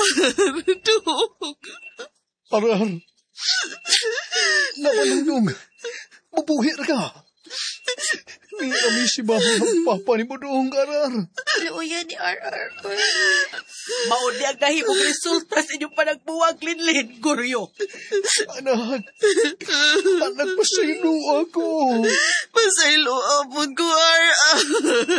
Dong. Arar. Namanong mabuhir ka. Ni kami si mama ng papa ni mo doong, Arar. Luya ni RR. Maudi ang nahimong resulta sa inyong panagbuwag, Linlin, Guryo. Anak pasaylo ako. Pasaylo apod ko, RR.